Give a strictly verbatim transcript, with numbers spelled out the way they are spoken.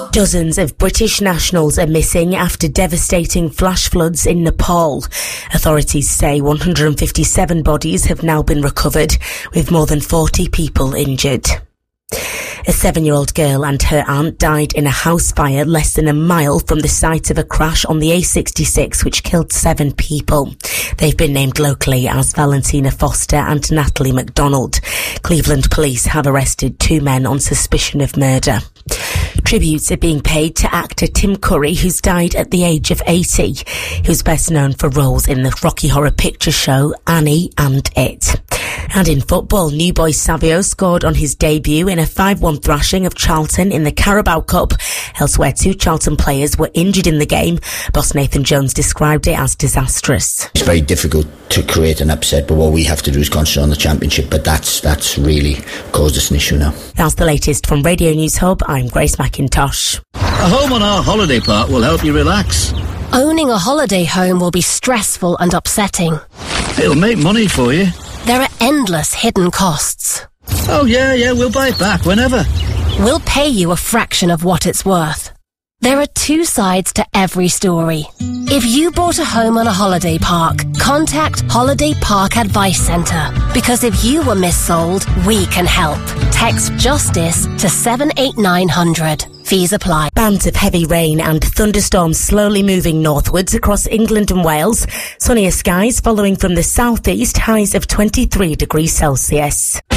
Dozens of British nationals are missing after devastating flash floods in Nepal. Authorities say one hundred fifty-seven bodies have now been recovered, with more than forty people injured. A seven-year-old girl and her aunt died in a house fire less than a mile from the site of a crash on the A sixty-six which killed seven people. They've been named locally as Valentina Foster and Natalie MacDonald. Cleveland police have arrested two men on suspicion of murder. Tributes are being paid to actor Tim Curry, who's died at the age of eighty. He was best known for roles in the Rocky Horror Picture Show, Annie and It. And in football, New Boy Savio scored on his debut in a five one thrashing of Charlton in the Carabao Cup. Elsewhere, two Charlton players were injured in the game. Boss Nathan Jones described it as disastrous. It's very difficult to create an upset, but what we have to do is concentrate on the championship, but that's that's really caused us an issue now. That's the latest from Radio News Hub. I'm Grace McIntosh. A home on our holiday park will help you relax. Owning a holiday home will be stressful and upsetting. It'll make money for you. There are endless hidden costs. Oh yeah, yeah, we'll buy it back whenever. We'll pay you a fraction of what it's worth. There are two sides to every story. If you bought a home on a holiday park, contact Holiday Park Advice Centre. Because if you were missold, we can help. Text JUSTICE to seven eight nine hundred. Fees apply. Bands of heavy rain and thunderstorms slowly moving northwards across England and Wales. Sunnier skies following from the southeast, highs of twenty-three degrees Celsius.